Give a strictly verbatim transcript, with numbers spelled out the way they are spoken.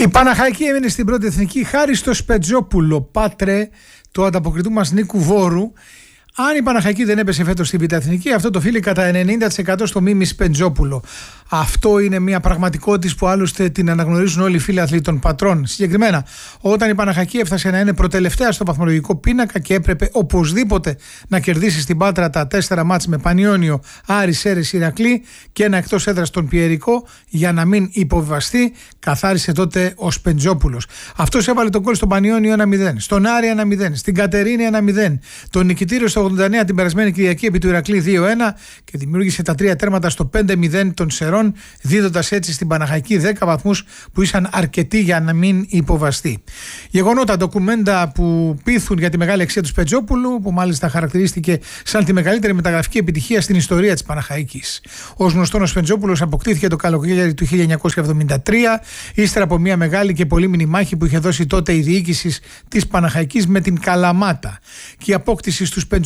Η Παναχαϊκή έμεινε στην πρώτη εθνική χάρη στο Σπετζόπουλο, πάτρε του ανταποκριτού μας Νίκου Βόρου. Αν η Παναχαϊκή δεν έπεσε φέτος στην Β' Εθνική, αυτό το οφείλει κατά ενενήντα τοις εκατό στο Μίμη Σπεντζόπουλο. Αυτό είναι μια πραγματικότητα που άλλωστε την αναγνωρίζουν όλοι οι φίλοι αθλητών των πατρών. Συγκεκριμένα, όταν η Παναχαϊκή έφτασε να είναι προτελευταία στο βαθμολογικό πίνακα και έπρεπε οπωσδήποτε να κερδίσει στην Πάτρα τα τέσσερα μάτς με Πανιόνιο, Άρη, Σέρες, Ηρακλή και ένα εκτός έδρας στον Πιερικό για να μην υποβιβαστεί, καθάρισε τότε ο Σπεντζόπουλος. Αυτός έβαλε τον γκολ στον Πανιόνιο ένα μηδέν, στον Άρη ένα μηδέν, στην Κατερίνη ένα μηδέν, τον νικητήριο στο ογδόντα εννέα την περασμένη Κυριακή επί του Ηρακλή δύο ένα και δημιούργησε τα τρία τέρματα στο πέντε μηδέν των Σερών, δίδοντας έτσι στην Παναχαϊκή δέκα βαθμούς που ήσαν αρκετοί για να μην υποβαστεί. Γεγονότα, ντοκουμέντα που πείθουν για τη μεγάλη αξία του Σπετζόπουλου, που μάλιστα χαρακτηρίστηκε σαν τη μεγαλύτερη μεταγραφική επιτυχία στην ιστορία της Παναχαϊκής. Ως γνωστόν, ο Σπετζόπουλος αποκτήθηκε το καλοκαίρι του χίλια εννιακόσια εβδομήντα τρία, ύστερα από μια μεγάλη και πολύμηνη μάχη που είχε δώσει τότε η διοίκηση της Παναχαϊκής με την Καλαμάτα. Και η απόκτηση στους